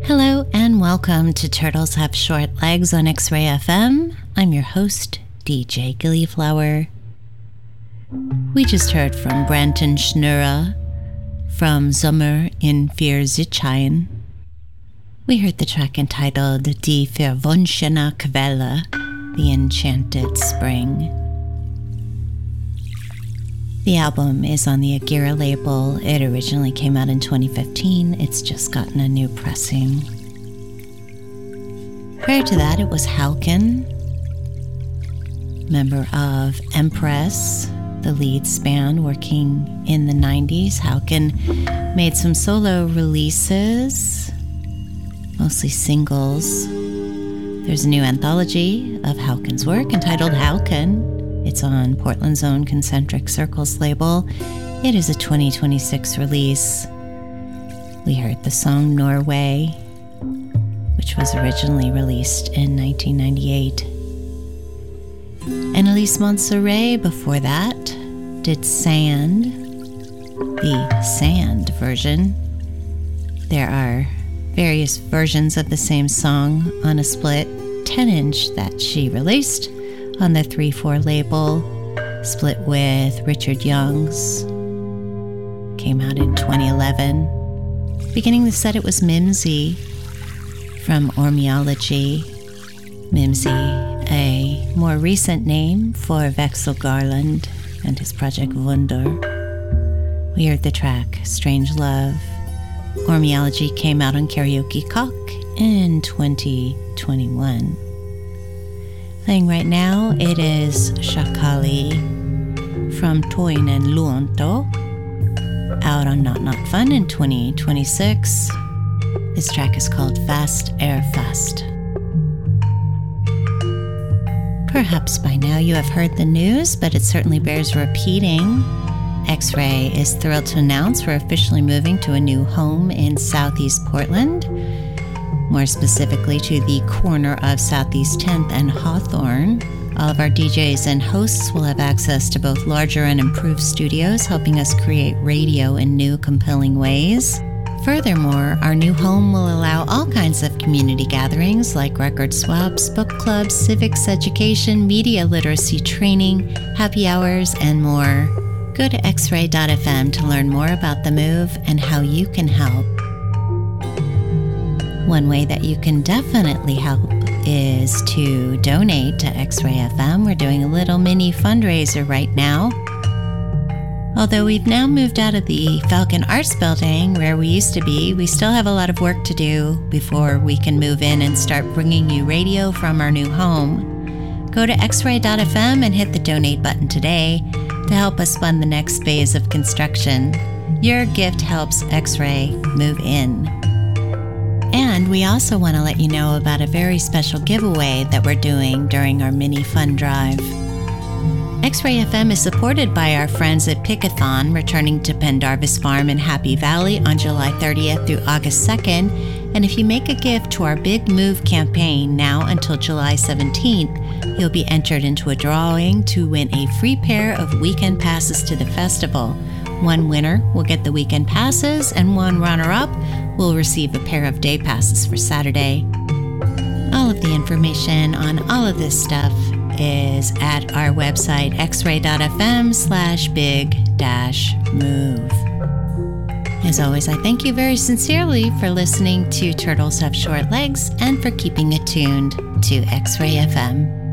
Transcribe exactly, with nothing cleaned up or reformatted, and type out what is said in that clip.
Hello and welcome to Turtles Have Short Legs on X-Ray F M. I'm your host, D J Gillyflower. We just heard from Brandon Schnurra from Sommer in Vierzitschein. We heard the track entitled Die verwunschene Quelle, The Enchanted Spring. The album is on the Agira label. It originally came out in twenty fifteen. It's just gotten a new pressing. Prior to that, it was Halkin, member of Empress, the Leeds band working in the nineties. Halkin made some solo releases, mostly singles. There's a new anthology of Halkin's work entitled Halkin. It's on Portland's own Concentric Circles label. It is a twenty twenty-six release. We heard the song Norway, which was originally released in nineteen ninety-eight. And Elise Montserrat before that did Sand, the Sand version. There are various versions of the same song on a split ten inch that she released on the three four label, split with Richard Youngs. Came out in twenty eleven. Beginning the set, it was Mimsy from Ormeology. Mimsy, a more recent name for Vexel Garland and his project Wunder. We heard the track Strange Love. Ormeology came out on Karaoke Cock in twenty twenty-one. Playing right now, it is Shakali from Toinen Luonto, out on Not Not Fun in twenty twenty-six. This track is called Fast Air Fast. Perhaps by now you have heard the news, but it certainly bears repeating. X-Ray is thrilled to announce we're officially moving to a new home in Southeast Portland, more specifically to the corner of Southeast tenth and Hawthorne. All of our D Js and hosts will have access to both larger and improved studios, helping us create radio in new, compelling ways. Furthermore, our new home will allow all kinds of community gatherings like record swaps, book clubs, civics education, media literacy training, happy hours, and more. Go to x ray dot f m to learn more about the move and how you can help. One way that you can definitely help is to donate to X-Ray F M. We're doing a little mini fundraiser right now. Although we've now moved out of the Falcon Arts Building where we used to be, we still have a lot of work to do before we can move in and start bringing you radio from our new home. Go to x ray dot f m and hit the donate button today to help us fund the next phase of construction. Your gift helps X-Ray move in. And we also want to let you know about a very special giveaway that we're doing during our mini fund drive. X-Ray F M is supported by our friends at Pickathon, returning to Pendarvis Farm in Happy Valley on July thirtieth through August second. And if you make a gift to our Big Move campaign now until July seventeenth, you'll be entered into a drawing to win a free pair of weekend passes to the festival. One winner will get the weekend passes, and one runner-up will receive a pair of day passes for Saturday. All of the information on all of this stuff is at our website, x ray dot f m slash big dash move. As always, I thank you very sincerely for listening to Turtles Have Short Legs and for keeping it tuned to X-Ray F M.